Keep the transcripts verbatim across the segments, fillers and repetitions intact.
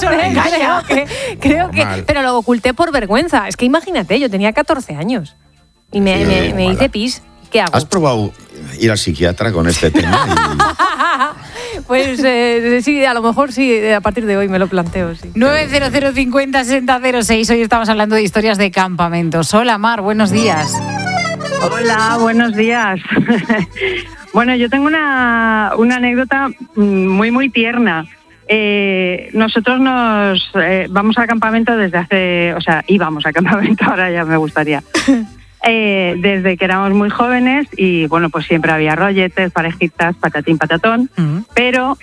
eso es, creo que, creo que pero lo oculté por vergüenza. Es que imagínate, yo tenía catorce años y me, sí, me, me hice pis. ¿Qué hago? ¿Has probado ir al psiquiatra con este tema? Y... pues eh, sí, a lo mejor sí, a partir de hoy me lo planteo, sí. nueve cero cero cincuenta sesenta cero seis. Hoy estamos hablando de historias de campamentos. Hola, Mar, buenos días. Hola, buenos días. Bueno, yo tengo una, una anécdota muy, muy tierna. Eh, nosotros nos eh, vamos a campamento desde hace... O sea, íbamos a campamento, ahora ya me gustaría. Eh, desde que éramos muy jóvenes y, bueno, pues siempre había rolletes, parejitas, patatín, patatón. Uh-huh. Pero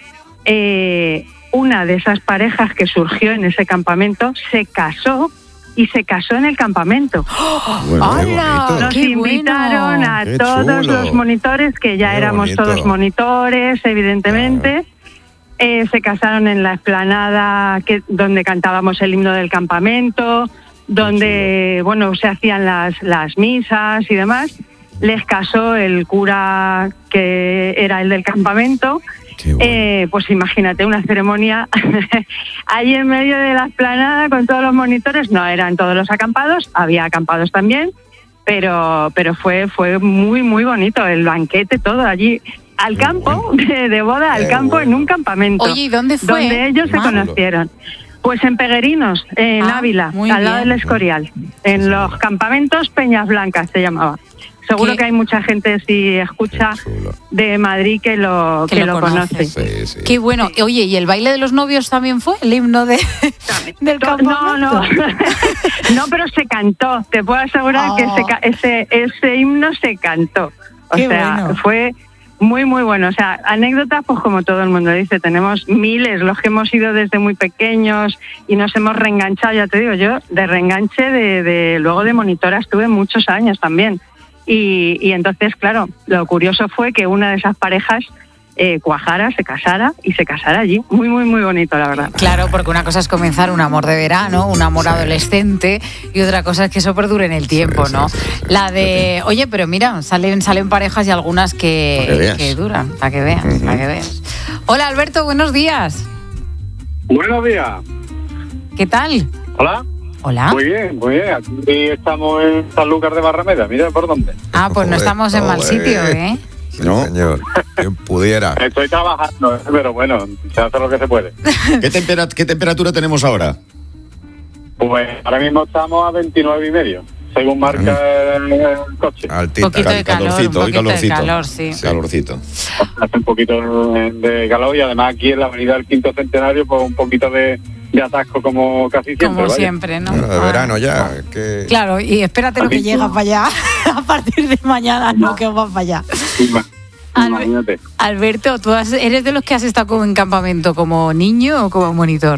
eh, una de esas parejas que surgió en ese campamento se casó y se casó en el campamento. Bueno, ¡Hola! Nos invitaron bueno. a qué todos chulo. los monitores, que ya qué éramos bonito. Todos monitores, evidentemente. Claro. Eh, se casaron en la explanada que, donde cantábamos el himno del campamento, donde, bueno, se hacían las, las misas y demás. Les casó el cura que era el del campamento. Bueno. Eh, pues imagínate una ceremonia ahí en medio de la explanada con todos los monitores. No eran todos los acampados, había acampados también, pero pero fue fue muy muy bonito el banquete, todo allí al Qué campo bueno. de, de boda al Qué campo bueno. en un campamento. Oye, ¿y dónde fue? Donde ellos Malo. se conocieron. Pues en Peguerinos, en ah, Ávila, al bien. lado del Escorial, en los campamentos Peñas Blancas se llamaba. Seguro ¿Qué? que hay mucha gente, si escucha, de Madrid que lo, que que lo, lo conoce. Sí, sí. Qué bueno. Oye, ¿y el baile de los novios también fue el himno de, del campamento? No, no. No, pero se cantó. Te puedo asegurar oh. que ese, ese, ese himno se cantó. O Qué sea, bueno. fue muy, muy bueno. O sea, anécdotas, pues como todo el mundo dice, tenemos miles, los que hemos ido desde muy pequeños y nos hemos reenganchado. Ya te digo, yo de reenganche, de, de luego de monitora estuve muchos años también. Y, y entonces, claro, lo curioso fue que una de esas parejas eh, cuajara, se casara y se casara allí. Muy, muy, muy bonito, la verdad. Claro, porque una cosa es comenzar un amor de verano, un amor sí. adolescente, y otra cosa es que eso perdure en el tiempo, sí, ¿no? Sí, sí, sí. La de, oye, pero mira, salen salen parejas y algunas que, que, que duran, para que veas, uh-huh. para que veas. Hola, Alberto, buenos días. Buenos días. ¿Qué tal? Hola. Hola. Muy bien, muy bien. Aquí estamos en Sanlúcar de Barrameda, mira por dónde. Ah, pues no estamos en mal sitio, ¿eh? Sí, no, señor. Quien pudiera. Estoy trabajando, pero bueno, se hace lo que se puede. ¿Qué, tempera- ¿Qué temperatura tenemos ahora? Pues ahora mismo estamos a veintinueve y medio, según marca el, el coche. Altita. Un poquito de calor, calorcito, un poquito calorcito. de calor, sí. sí. Calorcito. Hace un poquito de calor y además aquí en la avenida del Quinto Centenario, pues un poquito de... de atasco como casi siempre. Como vaya. siempre, ¿no? Bueno, de verano ya. Que... Claro, y espérate lo que llega para allá. A partir de mañana no, que va para allá. Imagínate. Alberto, ¿tú has, eres de los que has estado en campamento como niño o como monitor?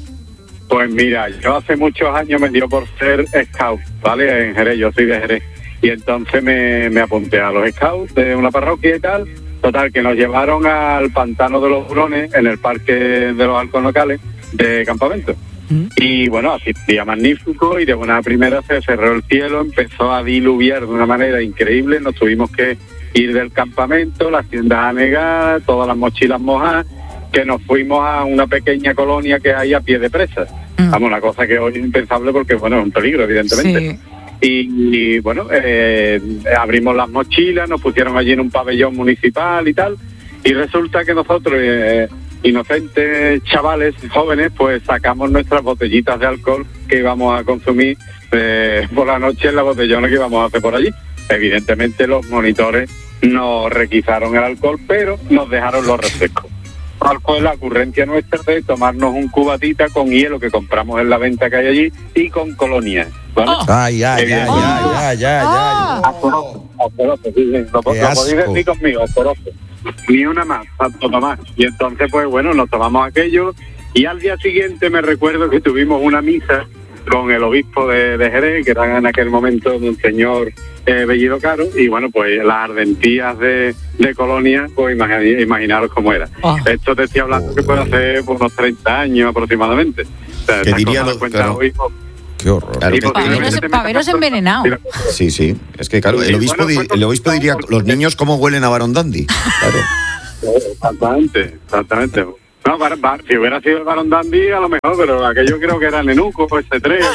Pues mira, yo hace muchos años me dio por ser scout, ¿vale? En Jerez, yo soy de Jerez. Y entonces me, me apunté a los scouts de una parroquia y tal. Total, que nos llevaron al Pantano de los Hurones, en el Parque de los Halcones Locales, de campamento. ¿Mm? Y bueno, así un día magnífico y de buena primera se cerró el cielo, empezó a diluviar de una manera increíble, nos tuvimos que ir del campamento, las tiendas anegadas, todas las mochilas mojadas, que nos fuimos a una pequeña colonia que hay a pie de presa. ¿Mm? Vamos, una cosa que hoy es impensable porque, bueno, es un peligro, evidentemente. Sí. Y, y bueno, eh, abrimos las mochilas, nos pusieron allí en un pabellón municipal y tal, y resulta que nosotros... Eh, inocentes chavales jóvenes, pues sacamos nuestras botellitas de alcohol que íbamos a consumir eh, por la noche en la botellona que íbamos a hacer por allí. Evidentemente los monitores nos requisaron el alcohol, pero nos dejaron los refrescos. ¿Cuál fue la ocurrencia nuestra de tomarnos un cubatita con hielo que compramos en la venta que hay allí y con colonia? ¿Vale? Oh. Ay, ya, ya, ya, ya, ya, ya. Asqueroso, asqueroso, sí, sí. Lo, lo podéis decir conmigo, asqueroso. Ni una más, tanto más. Y entonces, pues bueno, nos tomamos aquello y al día siguiente me recuerdo que tuvimos una misa con el obispo de, de Jerez, que era en aquel momento un señor eh, Bellido Caro, y bueno, pues las ardentías de, de Colonia, pues imagin, imaginaros cómo era. Oh. Esto te estoy hablando oh, que puede hacer por unos treinta años aproximadamente. O sea, ¿qué diría lo, claro. hoy, Qué horror. Claro, que, paveros, paveros envenenados. Sí, sí. Es que, claro, el obispo, di, el obispo diría, los niños cómo huelen a Barón Dandy. Claro. Exactamente, exactamente. No, bar, bar, si hubiera sido el Barón Dandy, a lo mejor, pero aquello creo que era Nenuco, ese tres.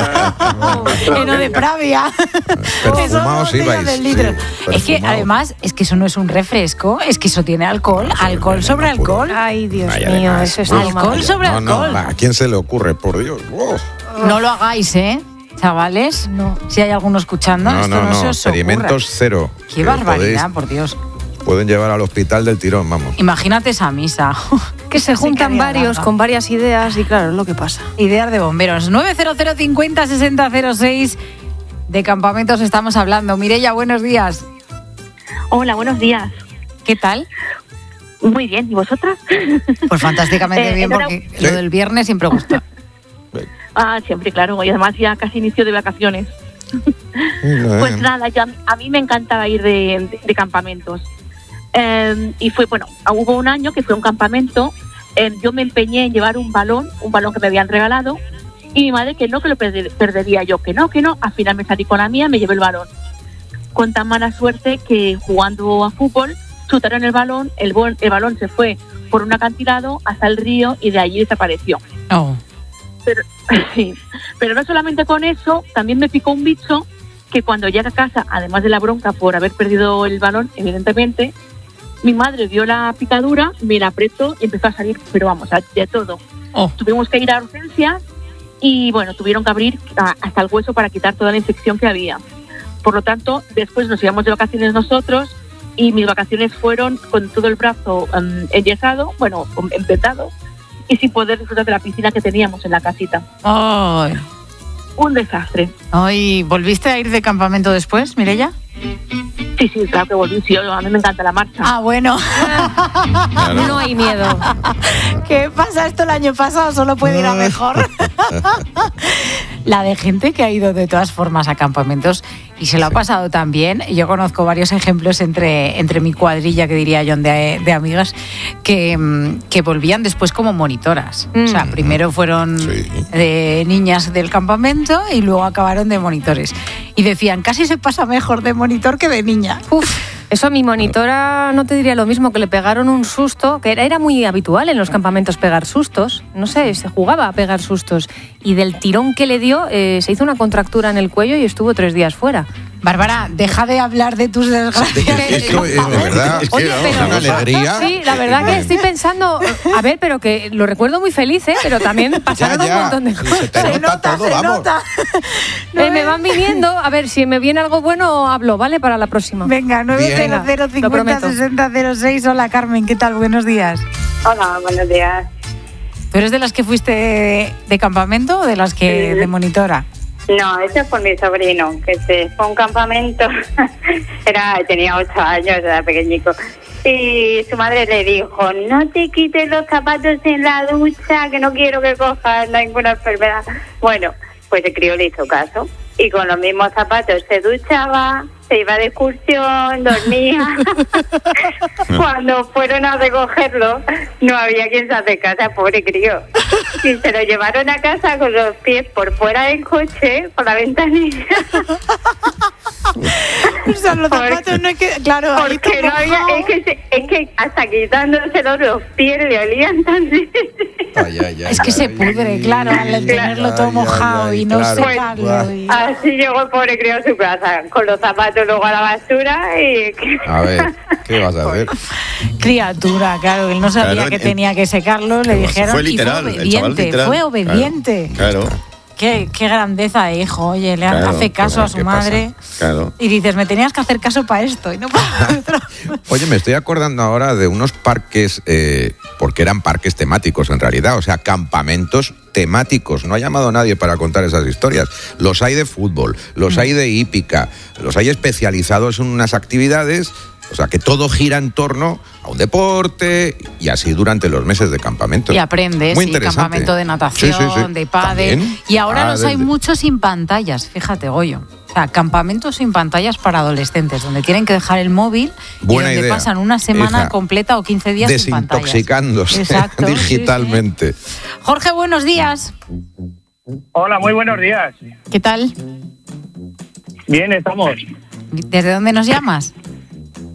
Lleno de pravia. Perfumados ibais. Sí, es que además, es que eso no es un refresco, es que eso tiene alcohol, no, alcohol sobre alcohol. Ay, Dios Ay, mío, además, eso es alcohol mal. sobre no, alcohol. No, ¿a quién se le ocurre, por Dios? Oh. No lo hagáis, ¿eh? Chavales, no. Si hay alguno escuchando, no, esto no, no, no se os experimentos ocurra. Cero. Qué barbaridad, podéis, por Dios. Pueden llevar al hospital del tirón, vamos. Imagínate esa misa. Que se juntan varios con varias ideas y claro, es lo que pasa. Ideas de bomberos. nueve cero cero cincuenta sesenta cero seis. De campamentos estamos hablando. Mireia, buenos días. Hola, buenos días. ¿Qué tal? Muy bien, ¿y vosotras? Pues fantásticamente eh, bien, porque ¿sí? Lo del viernes siempre gusta. Ah, siempre, claro. Y además ya casi inicio de vacaciones. Pues nada, yo, a mí me encantaba ir de, de, de campamentos. Eh, y fue, bueno, hubo un año que fue un campamento. Eh, yo me empeñé en llevar un balón, un balón que me habían regalado. Y mi madre que no, que lo perder, perdería yo, que no, que no. Al final me salí con la mía, me llevé el balón. Con tan mala suerte que jugando a fútbol, chutaron el balón, el, bon, el balón se fue por un acantilado hasta el río y de allí desapareció. Oh. Pero, sí, pero no solamente con eso, también me picó un bicho que cuando llegué a casa, además de la bronca por haber perdido el balón, evidentemente, mi madre vio la picadura, me la apretó y empezó a salir, pero vamos, de todo. Oh. Tuvimos que ir a urgencias y bueno, tuvieron que abrir hasta el hueso para quitar toda la infección que había. Por lo tanto, después nos íbamos de vacaciones nosotros y mis vacaciones fueron con todo el brazo um, enyesado, bueno, empetado, y sin poder disfrutar de la piscina que teníamos en la casita. Ay. Un desastre. Ay, ¿volviste a ir de campamento después, Mireia? Sí, sí, claro que volví. Sí, a mí me encanta la marcha. Ah, bueno. Claro. No hay miedo. ¿Qué pasa? Esto el año pasado solo puede ir a mejor. La de gente que ha ido de todas formas a campamentos y se lo ha pasado tan bien. Yo conozco varios ejemplos entre, entre mi cuadrilla, que diría yo, de, de amigas, que, que volvían después como monitoras. Mm. O sea, primero fueron sí. de niñas del campamento y luego acabaron de monitores. Y decían, casi se pasa mejor de monitor que de niña. Uf. Eso a mi monitora no te diría lo mismo, que le pegaron un susto, que era, era muy habitual en los campamentos pegar sustos, no sé, se jugaba a pegar sustos, y del tirón que le dio eh, se hizo una contractura en el cuello y estuvo tres días fuera. Bárbara, deja de hablar de tus desgracias. Esto es de verdad, es que Oye, pero, una alegría. Sí, la verdad que estoy pensando, a ver, pero que lo recuerdo muy feliz, ¿eh? Pero también pasaron ya, ya. un montón de cosas. Se te nota, se nota todo, se vamos. Nota. No, eh, me van viniendo, a ver, si me viene algo bueno, hablo, ¿vale? Para la próxima. Venga, nueve cero cero cincuenta sesenta cero seis. Hola, Carmen, ¿qué tal? Buenos días. Hola, buenos días. ¿Tú eres de las que fuiste de, de campamento o de las que sí. de monitora? No, eso es por mi sobrino, que se fue a un campamento, era tenía ocho años, era pequeñico, y su madre le dijo, no te quites los zapatos en la ducha, que no quiero que cojas ninguna enfermedad. Bueno, pues el crío le hizo caso, y con los mismos zapatos se duchaba, se iba de excursión, dormía. Cuando fueron a recogerlo, no había quien se acercase, pobre crío. Y se lo llevaron a casa con los pies por fuera del coche, por la ventanilla. O sea, los zapatos no es que... Claro, porque no había... Es que, se, es que hasta quitándoselos los pies le olían tan... Ay, ay, ay, es que ay, se ay, pudre, ay, claro, al ay, tenerlo ay, todo ay, mojado ay, y no claro. secarlo. Pues, y... Así llegó el pobre crío a su casa, con los zapatos luego a la basura y... A ver, ¿qué vas a hacer? Criatura, claro, él no sabía claro, que el, tenía que secarlo, le dijeron fue literal, y fue obediente, literal, fue obediente. Claro. claro. Qué, qué grandeza de hijo, oye, le claro, hace caso a su madre claro. y dices, me tenías que hacer caso para esto y no para otro. Oye, me estoy acordando ahora de unos parques, eh, porque eran parques temáticos en realidad, o sea, campamentos temáticos. No ha llamado nadie para contar esas historias. Los hay de fútbol, los mm. hay de hípica, los hay especializados en unas actividades. O sea, que todo gira en torno a un deporte y así durante los meses de campamento. Y aprendes, Muy y campamento de natación, sí, sí, sí. de pádel. ¿También? Y ahora ah, los hay desde... muchos sin pantallas, fíjate, Goyo. O sea, campamentos sin pantallas para adolescentes, donde tienen que dejar el móvil Buena y donde idea. pasan una semana Esa. completa o quince días sin pantallas. Desintoxicándose Exacto, digitalmente. Sí, sí. Jorge, buenos días. Hola, muy buenos días. ¿Qué tal? Bien, estamos. ¿Desde dónde nos llamas?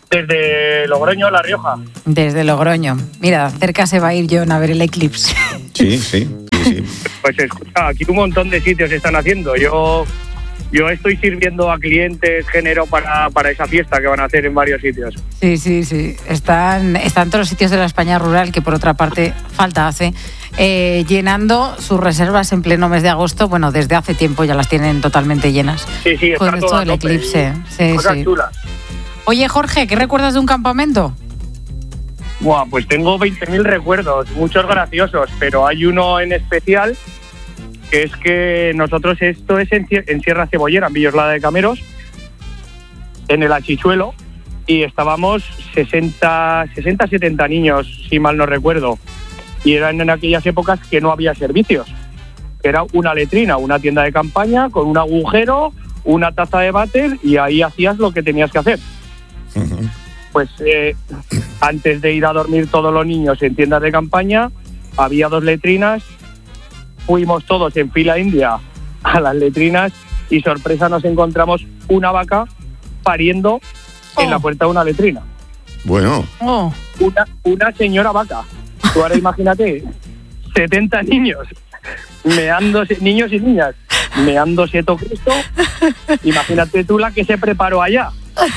Desde Logroño, La Rioja. Desde Logroño. Mira, cerca se va a ir John a ver el eclipse. Sí, sí, sí, sí. Pues escucha, aquí un montón de sitios se están haciendo. Yo yo estoy sirviendo a clientes género para, para esa fiesta que van a hacer en varios sitios. Sí, sí, sí. Están, están todos los sitios de la España rural, que por otra parte falta hace, eh, llenando sus reservas en pleno mes de agosto. Bueno, desde hace tiempo ya las tienen totalmente llenas. Sí, sí, está con todo esto a del tope. eclipse. Sí, Cosas sí. chulas. Oye, Jorge, ¿qué recuerdas de un campamento? Buah, pues tengo veinte mil recuerdos, muchos graciosos, pero hay uno en especial que es que nosotros, esto es en, en Sierra Cebollera, en Villoslada de Cameros, en el Achichuelo, y estábamos sesenta, setenta niños, si mal no recuerdo, y eran en aquellas épocas que no había servicios. Era una letrina, una tienda de campaña con un agujero, una taza de váter, y ahí hacías lo que tenías que hacer. Uh-huh. Pues eh, antes de ir a dormir todos los niños en tiendas de campaña, había dos letrinas, fuimos todos en fila india a las letrinas y sorpresa nos encontramos una vaca pariendo oh. en la puerta de una letrina. Bueno. Oh. Una, una señora vaca. Tú ahora imagínate, setenta niños, meándose, niños y niñas, meándose todo Cristo. Imagínate tú la que se preparó allá.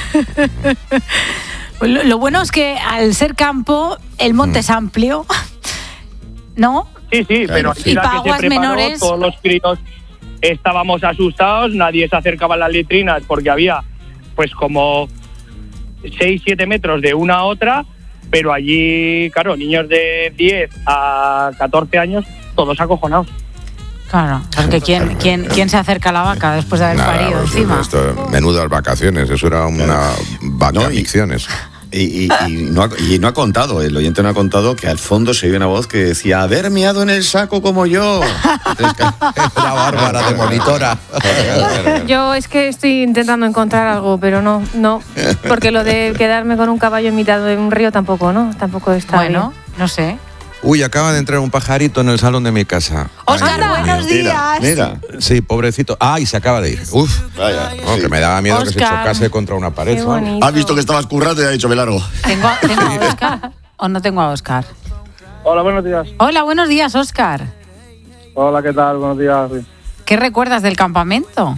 Lo, lo bueno es que al ser campo, el monte mm. es amplio, ¿no? Sí, sí, pero y la para que se preparó, menores, todos los críos estábamos asustados, nadie se acercaba a las letrinas porque había pues como seis, siete metros de una a otra, pero allí, claro, niños de diez a catorce años, todos acojonados. Claro, porque ¿quién, quién, quién se acerca a la vaca después de haber Nada, parido pues, encima? Esto, menudas vacaciones, eso era una vaca No, y- ficciones. Y, y, y, no ha, y no ha contado, el oyente no ha contado que al fondo se oye una voz que decía, haber meado en el saco como yo. La Bárbara de monitora. Yo es que estoy intentando encontrar algo, pero no, no. Porque lo de quedarme con un caballo en mitad de un río tampoco, ¿no? Tampoco está Bueno, bien. no sé. Uy, acaba de entrar un pajarito en el salón de mi casa. Óscar, Ay, buenos Mira, días. mira. Sí, pobrecito. Ah, y se acaba de ir. Uf. Vaya, No, sí. que me daba miedo que se Óscar. chocase contra una pared. Qué ¿sabes? bonito. Has visto que estabas currando y ha dicho, me largo. ¿Tengo, a- ¿Tengo a Óscar o no tengo a Óscar? Hola, buenos días. Hola, buenos días, Óscar. Hola, ¿qué tal? Buenos días. ¿Qué recuerdas del campamento?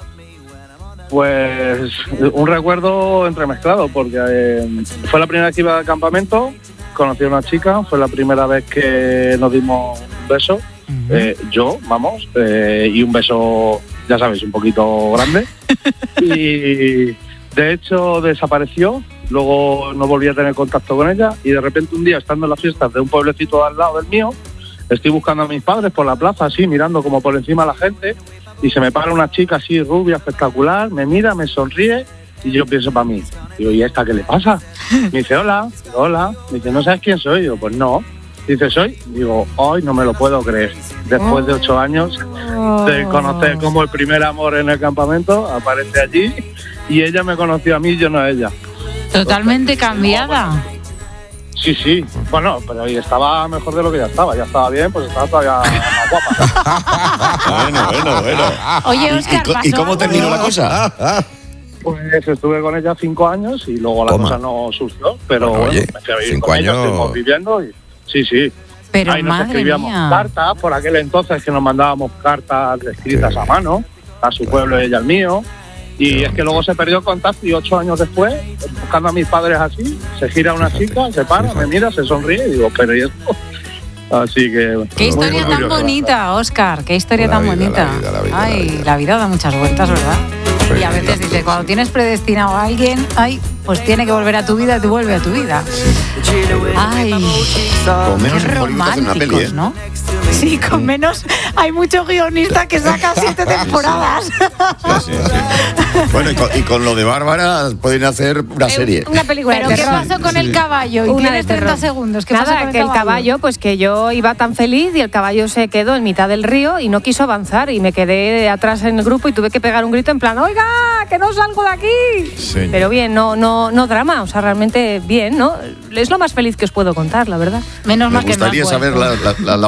Pues un recuerdo entremezclado, porque eh, fue la primera vez que iba al campamento, conocí a una chica, fue la primera vez que nos dimos un beso, uh-huh. eh, yo, vamos, eh, y un beso, ya sabes, un poquito grande, y de hecho desapareció, luego no volví a tener contacto con ella, y de repente un día, estando en las fiestas de un pueblecito al lado del mío, estoy buscando a mis padres por la plaza, así, mirando como por encima a la gente, y se me para una chica así, rubia, espectacular, me mira, me sonríe, y yo pienso para mí, digo, ¿y esta qué le pasa? Me dice, hola, digo, hola, me dice, ¿no sabes quién soy? Digo, pues no. Dice, ¿soy? Digo, hoy no me lo puedo creer. Después de ocho años de conocer como el primer amor en el campamento, aparece allí, y ella me conoció a mí, yo no a ella. Totalmente cambiada. Sí, sí, bueno, pero ahí estaba mejor de lo que ya estaba, ya estaba bien, pues estaba todavía más guapa. Bueno, bueno, bueno. Oye, ¿Y- Óscar, y, co- pasó ¿Y cómo algo? terminó la cosa? Pues estuve con ella cinco años y luego la Toma. cosa no surgió, pero Bueno, bueno, oye, me fui a vivir cinco con ella, años- estuvimos viviendo y sí, sí. Pero Ahí nos madre escribíamos mía. cartas, por aquel entonces que nos mandábamos cartas escritas Sí. a mano, a su pueblo y ella al mío. Y Qué es que luego se perdió contacto y ocho años después, buscando a mis padres así, se gira una chica, se para, me mira, se sonríe y digo, pero ¿y esto? Así que... Qué historia muy tan curioso. bonita, Óscar. Qué historia La tan vida, la bonita. vida, la vida, Ay, la vida. la vida da muchas vueltas, ¿verdad? Pues Y a sí, veces sí, dice, sí. cuando tienes predestinado a alguien, ay, pues tiene que volver a tu vida, te vuelve a tu vida. Ay, Con menos qué tiempo libre te hacen una peli, románticos, ¿eh? ¿no? Sí, con menos. Hay mucho guionista que saca siete temporadas. Sí, sí, sí. Bueno, y con, y con lo de Bárbara pueden hacer una serie. Una película Pero de ¿qué terror. pasó con el caballo? Y Una tienes de terror. treinta segundos. ¿Qué pasó Nada, con que el caballo, pues que yo iba tan feliz y el caballo se quedó en mitad del río y no quiso avanzar y me quedé atrás en el grupo y tuve que pegar un grito en plan, oiga, que no salgo de aquí. Sí. Pero bien, no, no, no drama, o sea, realmente bien, ¿no? Es lo más feliz que os puedo contar, la verdad. Menos Me mal que no has gustaría saber vuelto. la, la- la- la opinión del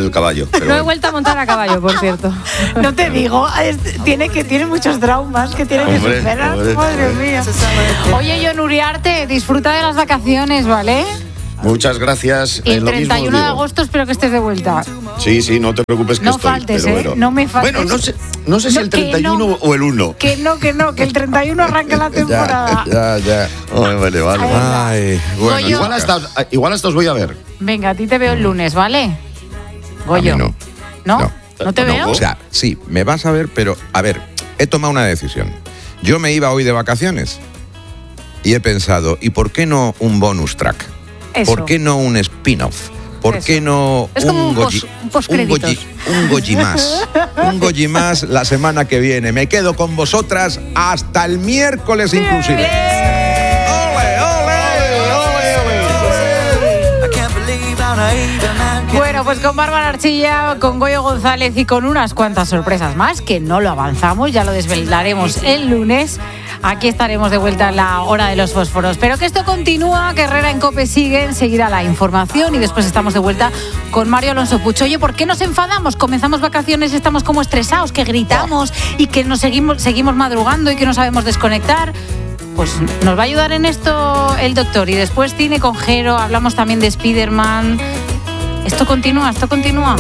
del caballo. Pero no he bueno. vuelto a montar a caballo, por cierto. No te digo, es- tiene que tiene muchos traumas que tiene que Hombre, superar. hombre, Madre hombre. mía. Oye, Jon Uriarte, disfruta de las vacaciones, ¿vale? Muchas gracias. Y eh, el lo mismo treinta y uno de digo. agosto espero que estés de vuelta. Sí, sí, no te preocupes que No estoy. faltes, pero ¿eh? bueno. No me faltes. Bueno, no sé, no sé si No, el que treinta y uno no. o el uno. Que no, que no, que el treinta y uno arranca la temporada. Ya, ya. Ay, vale, vale. Ay, bueno. Goyo. Igual hasta, igual hasta os voy a ver. Venga, a ti te veo el lunes, ¿vale? Goyo. A mí no. ¿No? No. ¿No te No, veo? O sea, sí, me vas a ver, pero a ver, he tomado una decisión. Yo me iba hoy de vacaciones y he pensado, ¿y por qué no un bonus track? Eso. ¿Por qué no un spin-off? ¿Por Eso. qué no Es como un Goyi- pos- un postcréditos. Goyi- un Goyi más? Un Goyi más la semana que viene. Me quedo con vosotras hasta el miércoles inclusive. ¡Ole, ole, ole, ole! Bueno, pues con Bárbara Archilla, con Goyo González y con unas cuantas sorpresas más, que no lo avanzamos, ya lo desvelaremos el lunes. Aquí estaremos de vuelta en la hora de los fósforos. Pero que esto continúa, que Herrera en COPE sigue, enseguida la información y después estamos de vuelta con Mario Alonso Puch. Oye, ¿por qué nos enfadamos? Comenzamos vacaciones y estamos como estresados, que gritamos y que nos seguimos, seguimos madrugando y que no sabemos desconectar. Pues nos va a ayudar en esto el doctor. Y después cine con Jero, hablamos también de Spiderman. Esto continúa, esto continúa.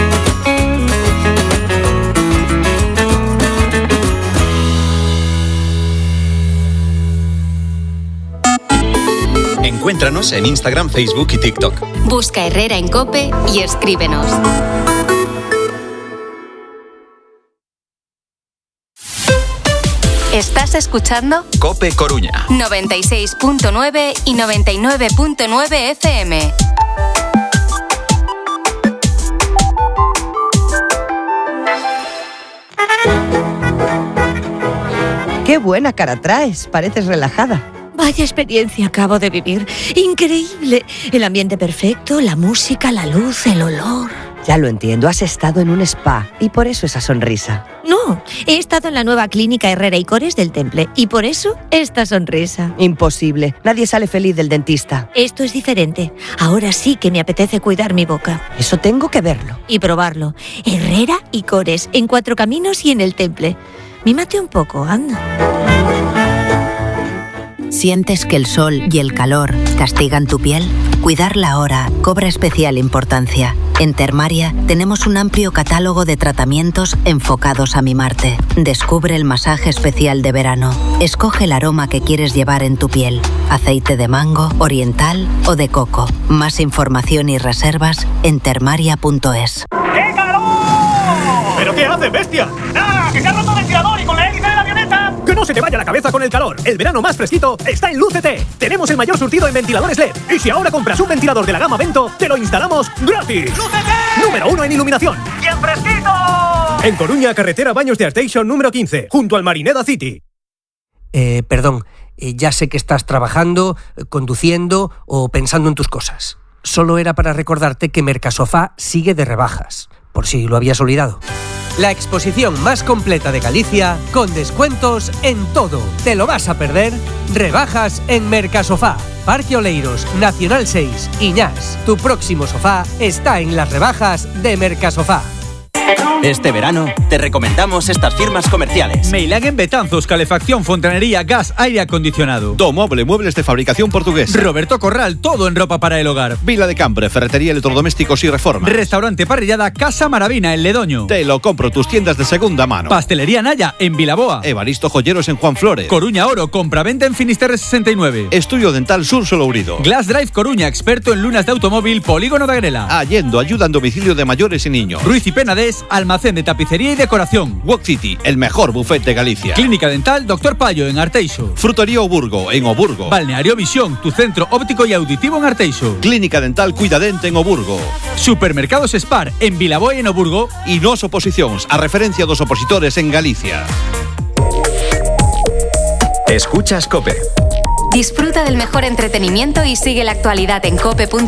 Encuéntranos en Instagram, Facebook y TikTok. Busca Herrera en COPE y escríbenos. ¿Estás escuchando? COPE Coruña. noventa y seis punto nueve y noventa y nueve punto nueve F M. ¡Qué buena cara traes! Pareces relajada. Vaya experiencia acabo de vivir. Increíble. El ambiente perfecto, la música, la luz, el olor. Ya lo entiendo, has estado en un spa y por eso esa sonrisa. No, he estado en la nueva clínica Herrera y Cores del Temple y por eso esta sonrisa. Imposible, nadie sale feliz del dentista. Esto es diferente. Ahora sí que me apetece cuidar mi boca. Eso tengo que verlo. Y probarlo. Herrera y Cores, en Cuatro Caminos y en el Temple. Mímate un poco, anda. ¿Sientes que el sol y el calor castigan tu piel? Cuidarla ahora cobra especial importancia. En Termaria tenemos un amplio catálogo de tratamientos enfocados a mimarte. Descubre el masaje especial de verano. Escoge el aroma que quieres llevar en tu piel. Aceite de mango, oriental o de coco. Más información y reservas en termaria punto es. ¡Qué calor! ¿Pero qué haces, bestia? ¡Nada! ¡Que se ha roto el ventilador y con la hélice de la avioneta! ¡Que no se te vaya la cabeza con el calor! El verano más fresquito está en Lucete. Tenemos el mayor surtido en ventiladores L E D. Y si ahora compras un ventilador de la gama Vento, te lo instalamos gratis. ¡Lucete! Número uno en iluminación. ¡Y en fresquito! En Coruña, carretera Baños de Arteixo número quince, junto al Marineda City. Eh, perdón, eh, ya sé que estás trabajando, eh, conduciendo o pensando en tus cosas. Solo era para recordarte que Mercasofá sigue de rebajas, por si lo habías olvidado. La exposición más completa de Galicia, con descuentos en todo. ¿Te lo vas a perder? Rebajas en Mercasofá. Parque Oleiros, Nacional seis, Iñás. Tu próximo sofá está en las rebajas de Mercasofá. Este verano te recomendamos estas firmas comerciales. Meilagen Betanzos, calefacción, fontanería, gas, aire acondicionado. Domoble, muebles de fabricación portuguesa. Roberto Corral, todo en ropa para el hogar. Vila de Cambre, ferretería, electrodomésticos y reformas. Restaurante Parrillada Casa Maravina en Ledoño. Te lo compro, tus tiendas de segunda mano. Pastelería Naya en Vilaboa. Evaristo Joyeros en Juan Flores. Coruña Oro, compraventa en Finisterre sesenta y nueve. Estudio Dental Sur Solourido. Glass Drive Coruña, experto en lunas de automóvil, Polígono de Agrela. Allendo, ayuda en domicilio de mayores y niños. Ruiz y Penades, almacén de tapicería y decoración. Walk City, el mejor buffet de Galicia. Clínica Dental Doctor Payo en Arteixo. Frutería Oburgo en Oburgo. Balneario Visión, tu centro óptico y auditivo en Arteixo. Clínica Dental Cuidadente en Oburgo. Supermercados Spar en Vilaboa y en Oburgo. Y Nos Oposicións, a referencia dos opositores en Galicia. Escuchas COPE. Disfruta del mejor entretenimiento y sigue la actualidad en cope punto es.